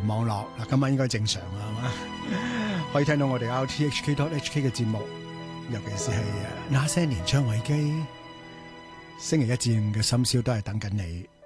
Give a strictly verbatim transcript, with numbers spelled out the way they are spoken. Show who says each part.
Speaker 1: 網絡嗱，今晚應該正常啦，係嘛？可以聽到我哋 R T H K dot H K 嘅節目，尤其是係那些年張偉基，星期一至五嘅深宵都係等緊你。